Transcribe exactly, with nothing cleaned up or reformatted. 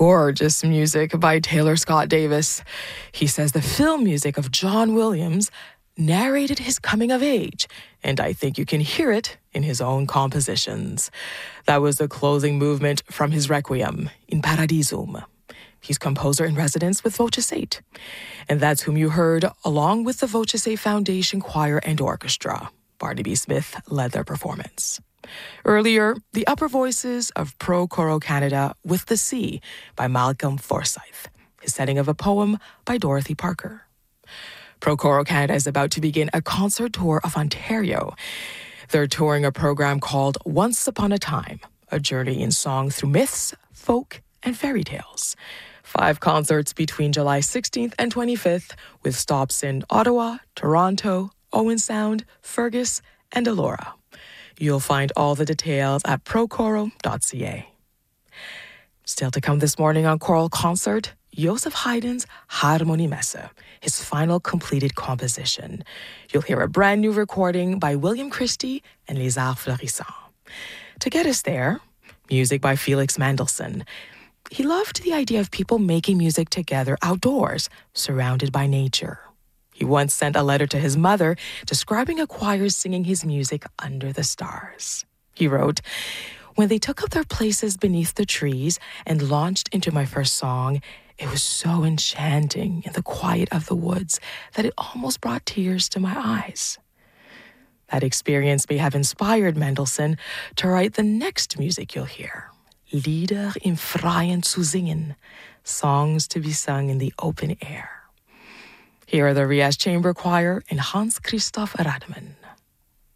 gorgeous music by Taylor Scott Davis. He says the film music of John Williams narrated his coming of age, and I think you can hear it in his own compositions. That was the closing movement from his Requiem in Paradisum. He's composer in residence with Voce eight, and that's whom you heard along with the Voce eight Foundation Choir and Orchestra. Barnaby Smith led their performance. Earlier, the upper voices of Pro Coro Canada with the Sea by Malcolm Forsyth, his setting of a poem by Dorothy Parker. Pro Coro Canada is about to begin a concert tour of Ontario. They're touring a program called Once Upon a Time, a journey in song through myths, folk, and fairy tales. Five concerts between July sixteenth and twenty-fifth, with stops in Ottawa, Toronto, Owen Sound, Fergus, and Elora. You'll find all the details at procoro dot c a. Still to come this morning on Choral Concert, Joseph Haydn's Harmonie Messe, his final completed composition. You'll hear a brand new recording by William Christie and Les Arts Florissants. To get us there, music by Felix Mendelssohn. He loved the idea of people making music together outdoors, surrounded by nature. He once sent a letter to his mother describing a choir singing his music under the stars. He wrote, "When they took up their places beneath the trees and launched into my first song, it was so enchanting in the quiet of the woods that it almost brought tears to my eyes." That experience may have inspired Mendelssohn to write the next music you'll hear, Lieder im Freien zu singen, songs to be sung in the open air. Here are the Rias Chamber Choir and Hans Christoph Radmann.